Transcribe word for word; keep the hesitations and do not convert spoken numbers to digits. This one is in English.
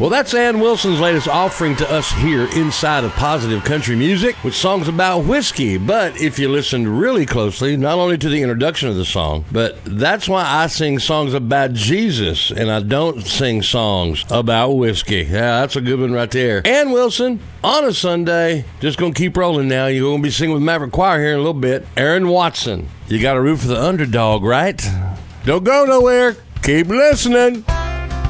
Well, that's Ann Wilson's latest offering to us here inside of Positive Country Music with songs about whiskey. But if you listened really closely, not only to the introduction of the song, but that's why I sing songs about Jesus and I don't sing songs about whiskey. Yeah, that's a good one right there. Ann Wilson on a Sunday. Just going to keep rolling now. You're going to be singing with Maverick Choir here in a little bit. Aaron Watson. You got to root for the underdog, right? Don't go nowhere. Keep listening.